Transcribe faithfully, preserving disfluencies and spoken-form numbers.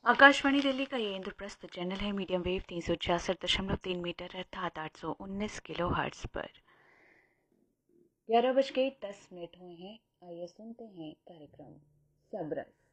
आकाशवाणी दिल्ली का ये इंद्रप्रस्थ चैनल है। मीडियम वेव तीन सौ छियासठ दशमलव तीन मीटर अर्थात आठ सौ उन्नीस किलो हर्ट्स पर। ग्यारह बज के दस मिनट हुए हैं। आइए सुनते हैं कार्यक्रम सबरस।